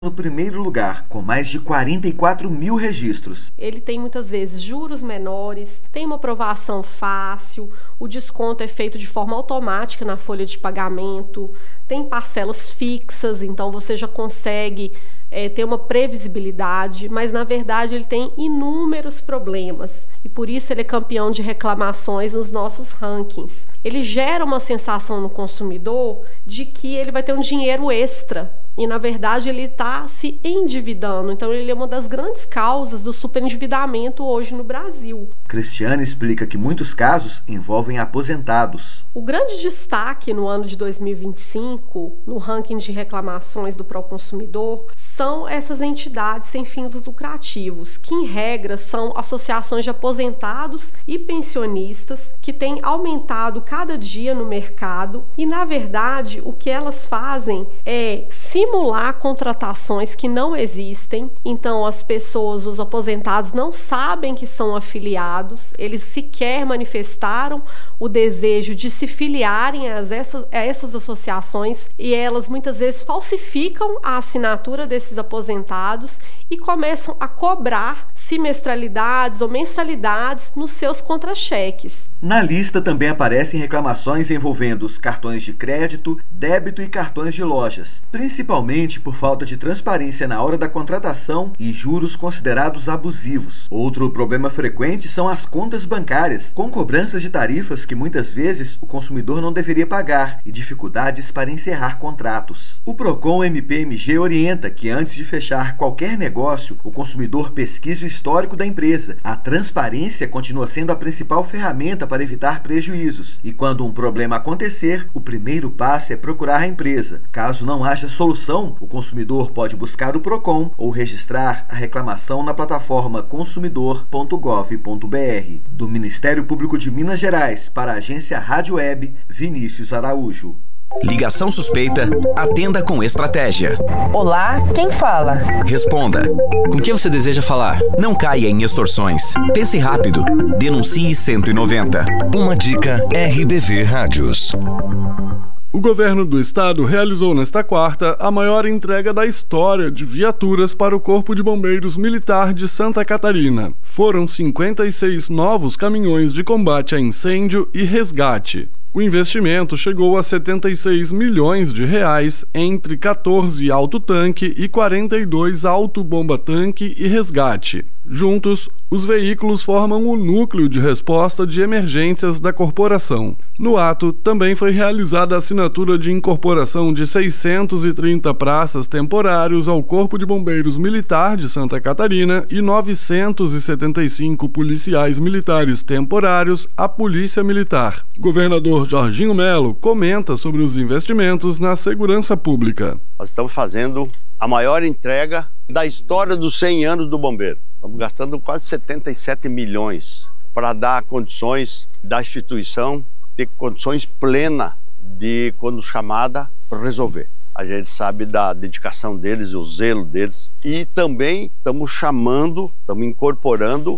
no primeiro lugar, com mais de 44 mil registros. Ele tem muitas vezes juros menores, tem uma aprovação fácil, o desconto é feito de forma automática na folha de pagamento, tem parcelas fixas, então você já consegue ter uma previsibilidade, mas na verdade ele tem inúmeros problemas e por isso ele é campeão de reclamações nos nossos rankings. Ele gera uma sensação no consumidor de que ele vai ter um dinheiro extra e na verdade ele está se endividando, então ele é uma das grandes causas do superendividamento hoje no Brasil. Cristiane explica que muitos casos envolvem aposentados. O grande destaque no ano de 2025, no ranking de reclamações do Proconsumidor, são essas entidades sem fins lucrativos, que em regra são associações de aposentados e pensionistas que têm aumentado cada dia no mercado e, na verdade, o que elas fazem é simular contratações que não existem. Então, as pessoas, os aposentados, não sabem que são afiliados, eles sequer manifestaram o desejo de se filiarem a essas associações e elas muitas vezes falsificam a assinatura desses aposentados e começam a cobrar semestralidades ou mensalidades nos seus contra-cheques. Na lista também aparecem reclamações envolvendo os cartões de crédito, débito e cartões de lojas, principalmente por falta de transparência na hora da contratação e juros considerados abusivos. Outro problema frequente são as contas bancárias, com cobranças de tarifas que muitas vezes o consumidor não deveria pagar e dificuldades para encerrar contratos. O Procon MPMG orienta que antes de fechar qualquer negócio, o consumidor pesquise o histórico da empresa. A transparência continua sendo a principal ferramenta para evitar prejuízos. E quando um problema acontecer, o primeiro passo é procurar a empresa. Caso não haja solução, o consumidor pode buscar o Procon ou registrar a reclamação na plataforma consumidor.gov.br. Do Ministério Público de Minas Gerais para a agência Rádio Web, Vinícius Araújo. Ligação suspeita, atenda com estratégia. Olá, quem fala? Responda. Com quem você deseja falar? Não caia em extorsões. Pense rápido. Denuncie 190. Uma dica RBV Rádios. O governo do estado realizou nesta quarta a maior entrega da história de viaturas para o Corpo de Bombeiros Militar de Santa Catarina. Foram 56 novos caminhões de combate a incêndio e resgate. O investimento chegou a 76 milhões de reais entre 14 autotanque e 42 autobomba-tanque e resgate. Juntos, os veículos formam o núcleo de resposta de emergências da corporação. No ato, também foi realizada a assinatura de incorporação de 630 praças temporários ao Corpo de Bombeiros Militar de Santa Catarina e 975 policiais militares temporários à Polícia Militar. Governador Jorginho Melo comenta sobre os investimentos na segurança pública. Nós estamos fazendo a maior entrega da história dos 100 anos do bombeiro. Estamos gastando quase 77 milhões para dar condições da instituição, ter condições plenas de, quando chamada, resolver. A gente sabe da dedicação deles, o zelo deles. E também estamos incorporando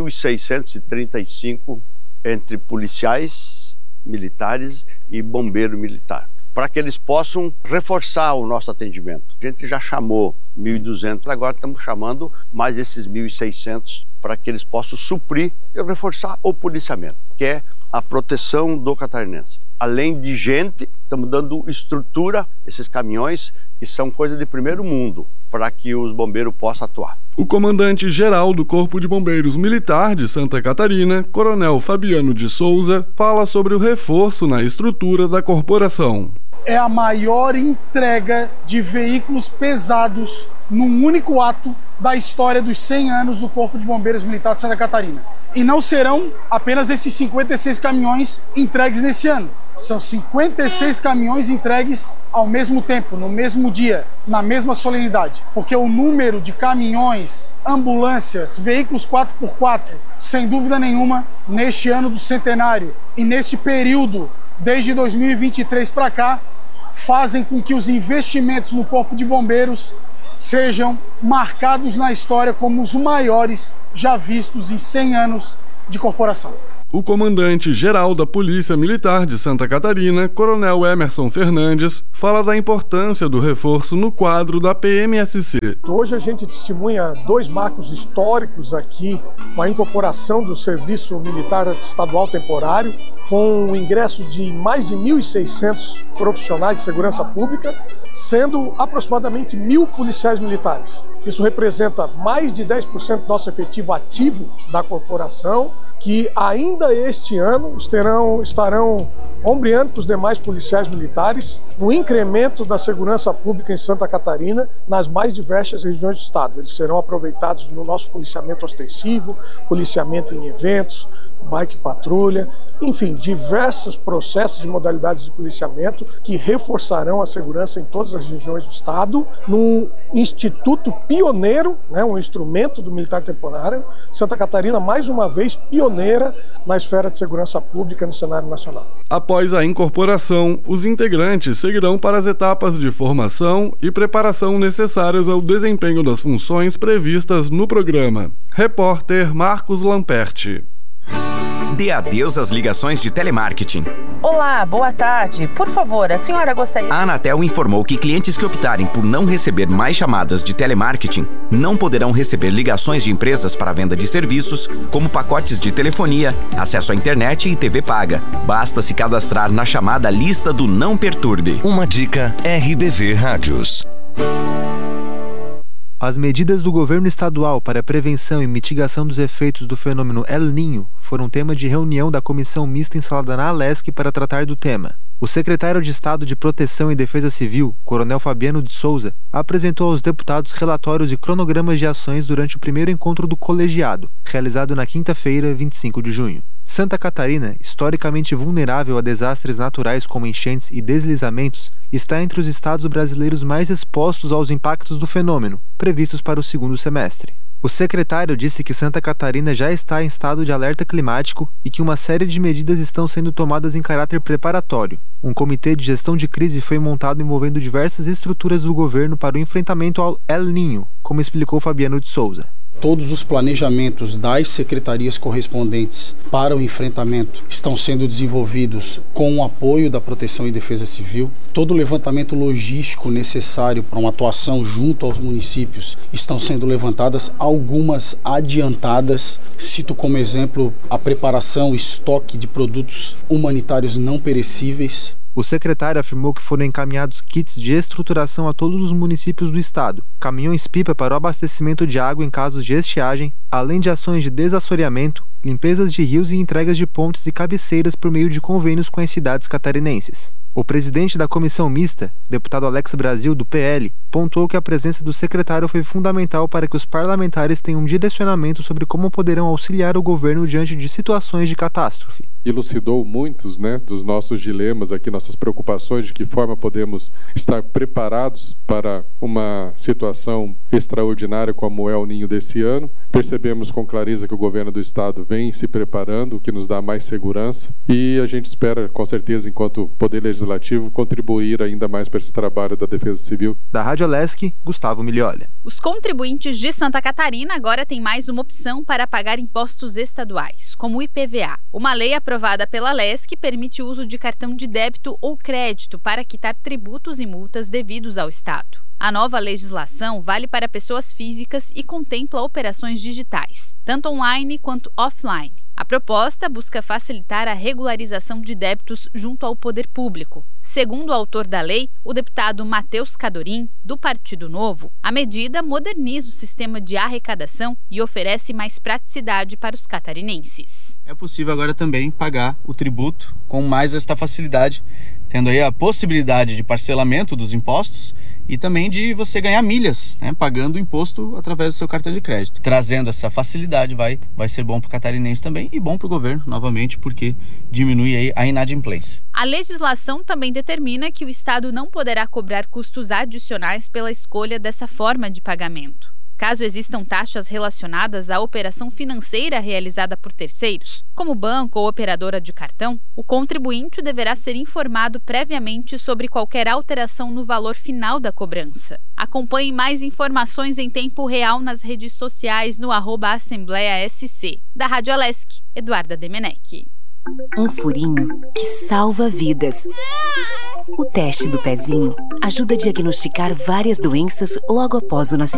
1.635 entre policiais militares e bombeiro militar, para que eles possam reforçar o nosso atendimento. A gente já chamou 1.200, agora estamos chamando mais esses 1.600 para que eles possam suprir e reforçar o policiamento, que é a proteção do catarinense. Além de gente, estamos dando estrutura, esses caminhões que são coisa de primeiro mundo, para que os bombeiros possam atuar. O comandante-geral do Corpo de Bombeiros Militar de Santa Catarina, Coronel Fabiano de Souza, fala sobre o reforço na estrutura da corporação. É a maior entrega de veículos pesados num único ato da história dos 100 anos do Corpo de Bombeiros Militar de Santa Catarina. E não serão apenas esses 56 caminhões entregues nesse ano. São 56 caminhões entregues ao mesmo tempo, no mesmo dia, na mesma solenidade. Porque o número de caminhões, ambulâncias, veículos 4x4, sem dúvida nenhuma, neste ano do centenário e neste período, desde 2023 para cá, fazem com que os investimentos no Corpo de Bombeiros sejam marcados na história como os maiores já vistos em 100 anos de corporação. O comandante-geral da Polícia Militar de Santa Catarina, Coronel Emerson Fernandes, fala da importância do reforço no quadro da PMSC. Hoje a gente testemunha 2 marcos históricos aqui, com a incorporação do Serviço Militar Estadual Temporário, com o ingresso de mais de 1.600 profissionais de segurança pública, sendo aproximadamente 1.000 policiais militares. Isso representa mais de 10% do nosso efetivo ativo da corporação, que ainda este ano estarão ombreando com os demais policiais militares no incremento da segurança pública em Santa Catarina nas mais diversas regiões do estado. Eles serão aproveitados no nosso policiamento ostensivo, policiamento em eventos, bike patrulha, enfim, diversos processos e modalidades de policiamento que reforçarão a segurança em todas as regiões do estado, num instituto pioneiro, um instrumento do militar temporário. Santa Catarina, mais uma vez, pioneira na esfera de segurança pública no cenário nacional. Após a incorporação, os integrantes seguirão para as etapas de formação e preparação necessárias ao desempenho das funções previstas no programa. Repórter Marcos Lamperti. Dê adeus às ligações de telemarketing. Olá, boa tarde. Por favor, a senhora gostaria... A Anatel informou que clientes que optarem por não receber mais chamadas de telemarketing não poderão receber ligações de empresas para venda de serviços, como pacotes de telefonia, acesso à internet e TV paga. Basta se cadastrar na chamada lista do Não Perturbe. Uma dica RBV Rádios. As medidas do governo estadual para a prevenção e mitigação dos efeitos do fenômeno El Niño foram tema de reunião da comissão mista instalada na Alesc para tratar do tema. O secretário de Estado de Proteção e Defesa Civil, Coronel Fabiano de Souza, apresentou aos deputados relatórios e cronogramas de ações durante o primeiro encontro do colegiado, realizado na quinta-feira, 25 de junho. Santa Catarina, historicamente vulnerável a desastres naturais como enchentes e deslizamentos, está entre os estados brasileiros mais expostos aos impactos do fenômeno, previstos para o segundo semestre. O secretário disse que Santa Catarina já está em estado de alerta climático e que uma série de medidas estão sendo tomadas em caráter preparatório. Um comitê de gestão de crise foi montado envolvendo diversas estruturas do governo para o enfrentamento ao El Niño, como explicou Fabiano de Souza. Todos os planejamentos das secretarias correspondentes para o enfrentamento estão sendo desenvolvidos com o apoio da Proteção e Defesa Civil. Todo o levantamento logístico necessário para uma atuação junto aos municípios estão sendo levantadas, algumas adiantadas. Cito como exemplo a preparação e estoque de produtos humanitários não perecíveis. O secretário afirmou que foram encaminhados kits de estruturação a todos os municípios do estado, caminhões-pipa para o abastecimento de água em casos de estiagem, além de ações de desassoreamento, limpezas de rios e entregas de pontes e cabeceiras por meio de convênios com as cidades catarinenses. O presidente da comissão mista, deputado Alex Brasil, do PL, pontuou que a presença do secretário foi fundamental para que os parlamentares tenham um direcionamento sobre como poderão auxiliar o governo diante de situações de catástrofe. Elucidou muitos dos nossos dilemas aqui, nossas preocupações, de que forma podemos estar preparados para uma situação extraordinária como é o Ninho desse ano. Percebemos com clareza que o governo do estado vem se preparando, o que nos dá mais segurança, e a gente espera, com certeza, enquanto Poder Legislativo, contribuir ainda mais para esse trabalho da Defesa Civil. Da Rádio Alesc, Gustavo Miliolha. Os contribuintes de Santa Catarina agora têm mais uma opção para pagar impostos estaduais, como o IPVA. Uma lei aprovada pela Alesc permite o uso de cartão de débito ou crédito para quitar tributos e multas devidos ao Estado. A nova legislação vale para pessoas físicas e contempla operações digitais, tanto online quanto offline. A proposta busca facilitar a regularização de débitos junto ao poder público. Segundo o autor da lei, o deputado Matheus Cadorim, do Partido Novo, a medida moderniza o sistema de arrecadação e oferece mais praticidade para os catarinenses. É possível agora também pagar o tributo com mais esta facilidade, tendo aí a possibilidade de parcelamento dos impostos e também de você ganhar milhas, pagando o imposto através do seu cartão de crédito. Trazendo essa facilidade vai ser bom para o catarinense também e bom para o governo, novamente, porque diminui aí a inadimplência. A legislação também determina que o Estado não poderá cobrar custos adicionais pela escolha dessa forma de pagamento. Caso existam taxas relacionadas à operação financeira realizada por terceiros, como banco ou operadora de cartão, o contribuinte deverá ser informado previamente sobre qualquer alteração no valor final da cobrança. Acompanhe mais informações em tempo real nas redes sociais no @AssembleiaSC. Da Rádio Alesc, Eduarda Demenech. Um furinho que salva vidas. O teste do pezinho ajuda a diagnosticar várias doenças logo após o nascimento.